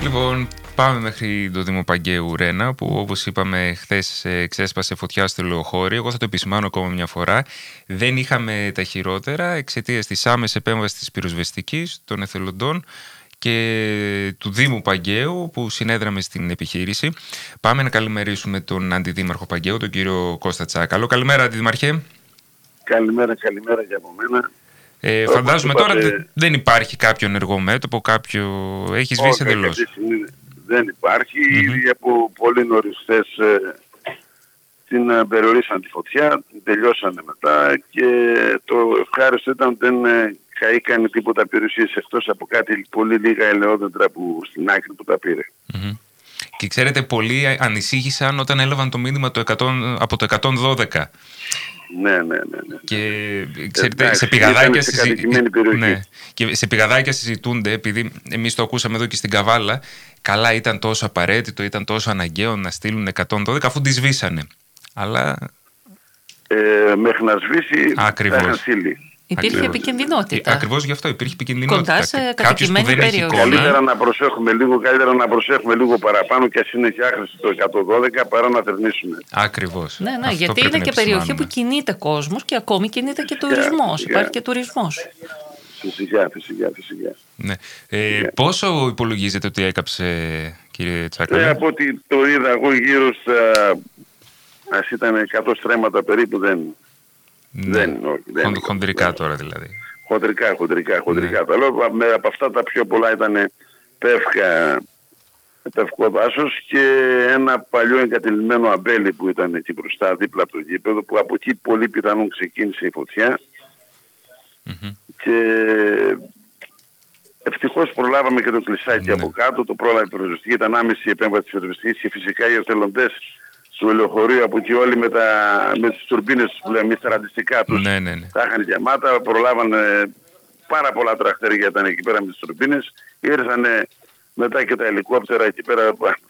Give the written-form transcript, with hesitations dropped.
Λοιπόν, πάμε μέχρι το Δήμο Παγκαίου Ρένα, που όπως είπαμε χθες ξέσπασε φωτιά στο λεωχώριο. Εγώ θα το επισημάνω ακόμα μια φορά. Δεν είχαμε τα χειρότερα εξαιτίας της άμεσης επέμβασης της πυροσβεστικής, των εθελοντών και του Δήμου Παγκαίου που συνέδραμε στην επιχείρηση. Πάμε να καλημερίσουμε τον Αντιδήμαρχο Παγκαίου, τον κύριο Κώστα Τσάκαλο. Καλημέρα, Αντιδημαρχέ. Καλημέρα και από μένα. Φαντάζομαι τώρα δεν υπάρχει κάποιο ενεργό μέτωπο, έχει σβήσει εντελώς. Δεν υπάρχει. Ήδη από πολύ νωρίς χθες την περιορίσαν τη φωτιά, τελειώσανε μετά και το ευχάριστο ήταν ότι δεν καήκανε τίποτα περιουσίες εκτός από κάτι πολύ λίγα ελαιόδεντρα που στην άκρη που τα πήρε. Και ξέρετε, πολλοί ανησύχησαν όταν έλαβαν το μήνυμα από το 112. Ναι. Και ξέρετε, σε πηγαδάκια συζητούνται, επειδή εμείς το ακούσαμε εδώ και στην Καβάλα, καλά ήταν τόσο απαραίτητο, ήταν τόσο αναγκαίο να στείλουν 112 αφού τη σβήσανε. Αλλά... μέχρι να σβήσει ακριβώς. Θα είχαν στείλει. Υπήρχε επικινδυνότητα. Ακριβώς γι' αυτό υπήρχε επικινδυνότητα. Κοντά σε κατοικημένη περιοχή. Καλύτερα να προσέχουμε λίγο παραπάνω και ας είναι και άχρηστο το 112 παρά να θερνήσουμε. Ακριβώς. Ναι, γιατί είναι και περιοχή που κινείται κόσμος και ακόμη κινείται και τουρισμός. Υπάρχει και τουρισμός. Φυσικά. Ναι. Πόσο υπολογίζετε ότι έκαψε, κύριε Τσάκαλο? Από ό,τι το είδα εγώ γύρω στα... ας ήταν 100 στρέμματα περίπου, δεν... Χοντρικά τώρα δηλαδή. Χοντρικά. Τα λέω, από αυτά τα πιο πολλά ήταν πεύκο δάσος και ένα παλιό εγκατελειμμένο αμπέλι που ήταν εκεί μπροστά δίπλα από το γήπεδο, που από εκεί πολύ πιθανόν ξεκίνησε η φωτιά. Και ευτυχώς προλάβαμε και το κλεισάκι από κάτω, το πρόλαβε η πυροσβεστική, ήταν άμεση η επέμβαση της πυροσβεστικής και φυσικά οι εθελοντές στο ελαιοχωρείο από εκεί όλοι με τις τουρμπίνες που λέμε, στρατιστικά τους, τα είχαν γεμάτα, προλάβανε πάρα πολλά τραχτερία ήταν εκεί πέρα με τις τουρμπίνες, ήρθανε μετά και τα ελικόπτερα εκεί πέρα,